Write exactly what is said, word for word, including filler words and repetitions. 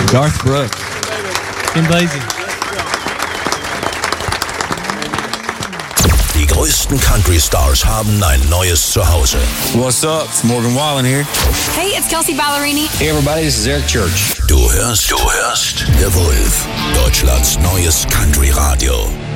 Garth Brooks. Kim Basie. Die größten Country-Stars haben ein neues Zuhause. What's up? It's Morgan Wallen here. Hey, it's Kelsey Ballerini. Hey everybody, this is Eric Church. Du hörst, du hörst The Wolf, Deutschlands neues Country-Radio.